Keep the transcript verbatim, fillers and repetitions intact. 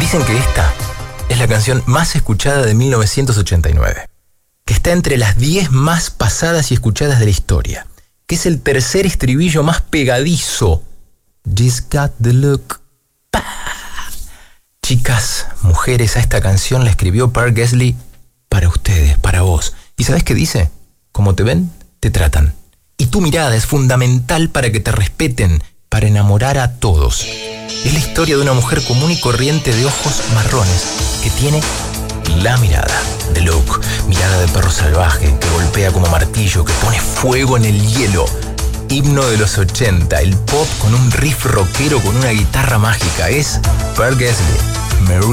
Dicen que esta es la canción más escuchada de mil novecientos ochenta y nueve, que está entre las diez más pasadas y escuchadas de la historia, que es el tercer estribillo más pegadizo. She's got the look. ¡Pah! Chicas, mujeres, a esta canción la escribió Park Gessle para ustedes, para vos. ¿Y sabés qué dice? Como te ven, te tratan. Y tu mirada es fundamental para que te respeten, para enamorar a todos. Es la historia de una mujer común y corriente de ojos marrones que tiene la mirada de Look, mirada de perro salvaje que golpea como martillo, que pone fuego en el hielo. Himno de los ochenta, el pop con un riff rockero con una guitarra mágica. Es Park Gessle.